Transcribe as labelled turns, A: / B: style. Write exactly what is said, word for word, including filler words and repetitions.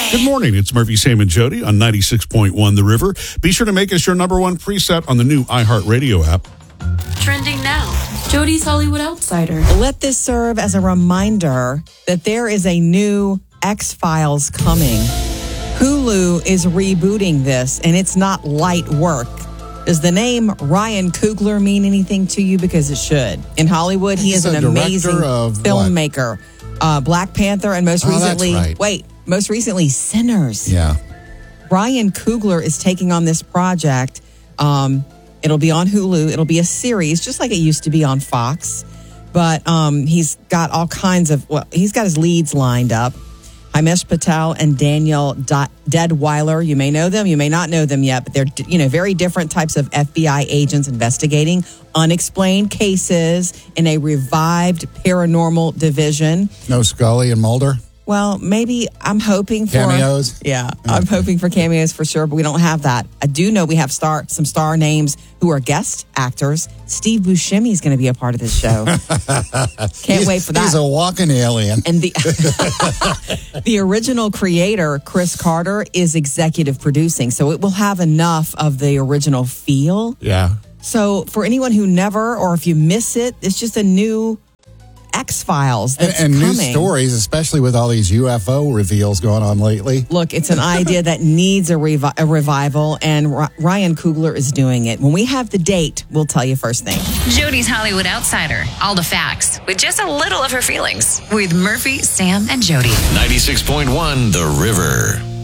A: Good morning. It's Murphy, Sam, and Jody on ninety-six point one The River. Be sure to make us your number one preset on the new iHeartRadio app.
B: Trending now. Jody's Hollywood Outsider.
C: Let this serve as a reminder that there is a new X-Files coming. Hulu is rebooting this, and it's not light work. Does the name Ryan Coogler mean anything to you? Because it should. In Hollywood, he
D: He's
C: is an
D: a
C: amazing
D: director of
C: filmmaker. Uh, Black Panther, and most
D: Oh, that's
C: recently,
D: right.
C: wait, most recently, Sinners.
D: Yeah.
C: Ryan Coogler is taking on this project. Um, it'll be on Hulu. It'll be a series, just like it used to be on Fox. But um, he's got all kinds of, well, he's got his leads lined up. Himesh Patel and Daniel Deadwyler. You may know them, you may not know them yet, but they're, you know, very different types of F B I agents investigating unexplained cases in a revived paranormal division.
D: No Scully and Mulder?
C: Well, maybe I'm hoping for
D: Cameos?
C: Yeah, I'm hoping for cameos for sure, but we don't have that. I do know we have star some star names who are guest actors. Steve Buscemi is going to be a part of this show. Can't
D: He's-
C: wait for that.
D: He's a walking alien.
C: And the the original creator, Chris Carter, is executive producing, so it will have enough of the original feel.
D: Yeah.
C: So for anyone who never, or if you miss it, it's just a new X-Files
D: And,
C: that's
D: and
C: coming.
D: new stories, especially with all these U F O reveals going on lately.
C: Look, it's an idea that needs a, revi- a revival, and R- Ryan Coogler is doing it. When we have the date, we'll tell you first thing.
B: Jody's Hollywood Outsider. All the facts with just a little of her feelings. With Murphy, Sam, and Jody.
E: ninety-six point one The River.